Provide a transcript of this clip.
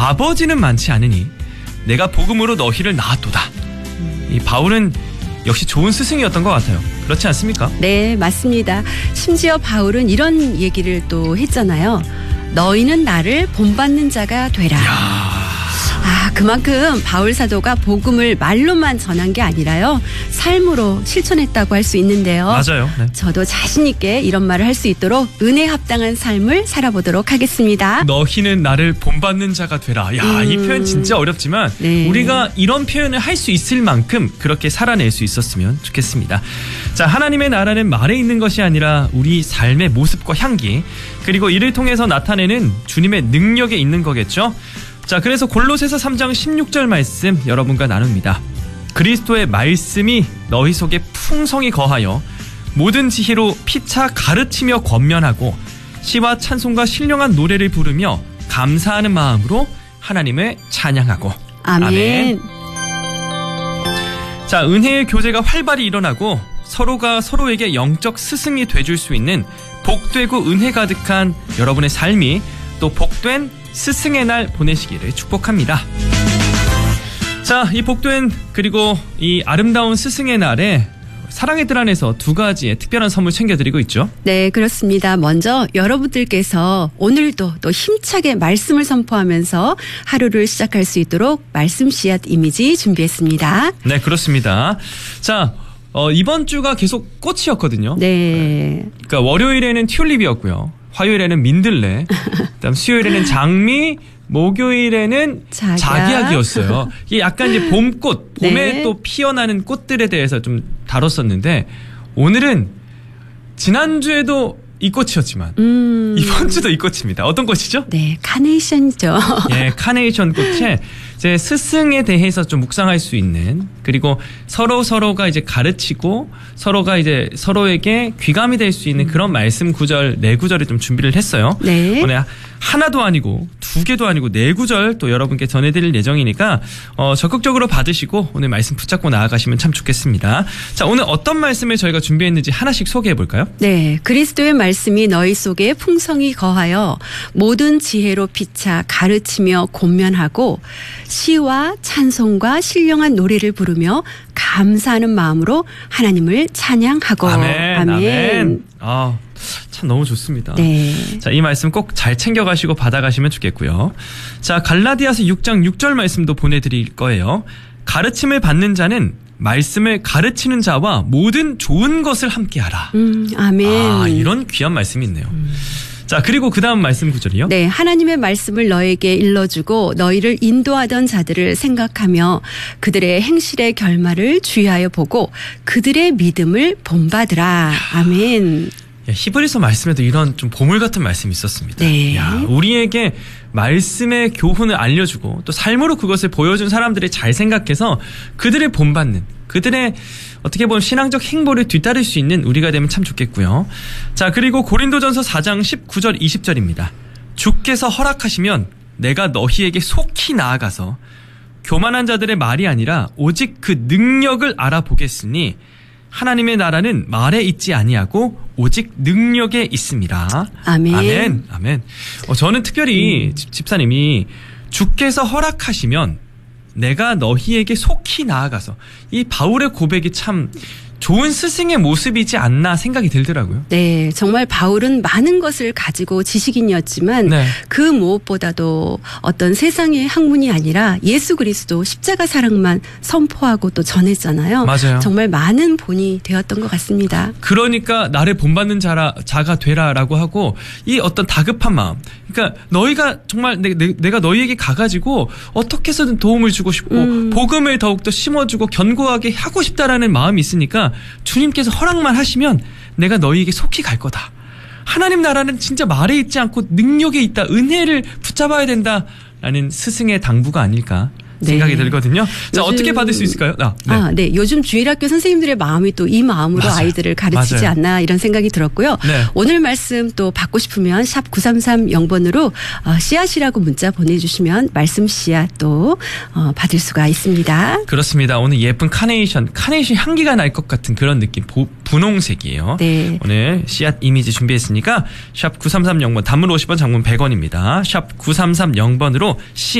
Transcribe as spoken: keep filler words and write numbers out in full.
아버지는 많지 않으니 내가 복음으로 너희를 낳았도다. 이 바울은 역시 좋은 스승이었던 것 같아요. 그렇지 않습니까? 네, 맞습니다. 심지어 바울은 이런 얘기를 또 했잖아요. 너희는 나를 본받는 자가 되라. 야. 아, 그만큼 바울 사도가 복음을 말로만 전한 게 아니라요, 삶으로 실천했다고 할 수 있는데요. 맞아요. 네. 저도 자신 있게 이런 말을 할 수 있도록 은혜에 합당한 삶을 살아보도록 하겠습니다. 너희는 나를 본받는 자가 되라. 야, 음. 이 표현 진짜 어렵지만 네. 우리가 이런 표현을 할 수 있을 만큼 그렇게 살아낼 수 있었으면 좋겠습니다. 자, 하나님의 나라는 말에 있는 것이 아니라 우리 삶의 모습과 향기, 그리고 이를 통해서 나타내는 주님의 능력에 있는 거겠죠. 자, 그래서 골로새서 삼 장 십육 절 말씀 여러분과 나눕니다. 그리스도의 말씀이 너희 속에 풍성히 거하여 모든 지혜로 피차 가르치며 권면하고 시와 찬송과 신령한 노래를 부르며 감사하는 마음으로 하나님을 찬양하고. 아멘. 아멘. 자, 은혜의 교제가 활발히 일어나고 서로가 서로에게 영적 스승이 돼줄 수 있는 복되고 은혜 가득한 여러분의 삶이 또 복된 스승의 날 보내시기를 축복합니다. 자, 이 복된 그리고 이 아름다운 스승의 날에 사랑의 뜰 안에서 두 가지의 특별한 선물 챙겨드리고 있죠. 네, 그렇습니다. 먼저 여러분들께서 오늘도 또 힘차게 말씀을 선포하면서 하루를 시작할 수 있도록 말씀 씨앗 이미지 준비했습니다. 네, 그렇습니다. 자, 어, 이번 주가 계속 꽃이었거든요. 네. 그러니까 월요일에는 튤립이었고요. 화요일에는 민들레, 그다음 수요일에는 장미, 목요일에는 자기야. 자기약이었어요. 이게 약간 이제 봄꽃, 봄에 네. 또 피어나는 꽃들에 대해서 좀 다뤘었는데 오늘은 지난주에도 이 꽃이었지만 음. 이번 주도 이 꽃입니다. 어떤 꽃이죠? 네, 카네이션이죠. 예, 카네이션 꽃에 이제 스승에 대해서 좀 묵상할 수 있는, 그리고 서로 서로가 이제 가르치고 서로가 이제 서로에게 귀감이 될 수 있는 그런 말씀 구절 네 구절을 좀 준비를 했어요. 네. 오늘 하나도 아니고 두 개도 아니고 네 구절 또 여러분께 전해드릴 예정이니까 어, 적극적으로 받으시고 오늘 말씀 붙잡고 나아가시면 참 좋겠습니다. 자, 오늘 어떤 말씀을 저희가 준비했는지 하나씩 소개해 볼까요? 네, 그리스도의 말씀이 너희 속에 풍성히 거하여 모든 지혜로 피차 가르치며 권면하고 시와 찬송과 신령한 노래를 부르며 감사하는 마음으로 하나님을 찬양하고. 아멘. 아멘. 아멘. 아, 참 너무 좋습니다. 네. 자, 이 말씀 꼭 잘 챙겨가시고 받아가시면 좋겠고요. 자, 갈라디아서 육 장 육 절 말씀도 보내드릴 거예요. 가르침을 받는 자는 말씀을 가르치는 자와 모든 좋은 것을 함께하라. 음, 아멘. 아, 이런 귀한 말씀이 있네요. 음. 자, 그리고 그 다음 말씀 구절이요. 네, 하나님의 말씀을 너에게 일러주고 너희를 인도하던 자들을 생각하며 그들의 행실의 결말을 주의하여 보고 그들의 믿음을 본받으라. 아멘. 야, 히브리서 말씀에도 이런 좀 보물 같은 말씀이 있었습니다. 네. 야, 우리에게 말씀의 교훈을 알려주고 또 삶으로 그것을 보여준 사람들을 잘 생각해서 그들을 본받는, 그들의 어떻게 보면 신앙적 행보를 뒤따를 수 있는 우리가 되면 참 좋겠고요. 자, 그리고 고린도전서 사 장 십구 절 이십 절입니다. 주께서 허락하시면 내가 너희에게 속히 나아가서 교만한 자들의 말이 아니라 오직 그 능력을 알아보겠으니 하나님의 나라는 말에 있지 아니하고 오직 능력에 있습니다. 아멘. 아멘. 아멘. 어, 저는 특별히 음. 집, 집사님이 주께서 허락하시면 내가 너희에게 속히 나아가서, 이 바울의 고백이 참 좋은 스승의 모습이지 않나 생각이 들더라고요. 네, 정말 바울은 많은 것을 가지고 지식인이었지만 네. 그 무엇보다도 어떤 세상의 학문이 아니라 예수 그리스도 십자가 사랑만 선포하고 또 전했잖아요. 맞아요. 정말 많은 본이 되었던 것 같습니다. 그러니까 나를 본받는 자라, 자가 되라라고 하고, 이 어떤 다급한 마음, 그러니까 너희가 정말 내, 내, 내가 너희에게 가가지고 어떻게 해서든 도움을 주고 싶고 음. 복음을 더욱더 심어주고 견고하게 하고 싶다라는 마음이 있으니까 주님께서 허락만 하시면 내가 너희에게 속히 갈 거다. 하나님 나라는 진짜 말에 있지 않고 능력에 있다. 은혜를 붙잡아야 된다라는 스승의 당부가 아닐까 생각이 네. 들거든요. 자, 어떻게 받을 수 있을까요? 아, 네. 아, 네. 요즘 주일학교 선생님들의 마음이 또 이 마음으로 맞아요. 아이들을 가르치지 맞아요. 않나 이런 생각이 들었고요. 네. 오늘 말씀 또 받고 싶으면 샵 구삼삼영 번으로 어, 씨앗이라고 문자 보내주시면 말씀 씨앗 또 어, 받을 수가 있습니다. 그렇습니다. 오늘 예쁜 카네이션, 카네이션 향기가 날 것 같은 그런 느낌, 보, 분홍색이에요. 네. 오늘 씨앗 이미지 준비했으니까 샵 구삼삼영 번, 단문 오십 원, 장문 백 원입니다. 샵 구삼삼영 번으로 씨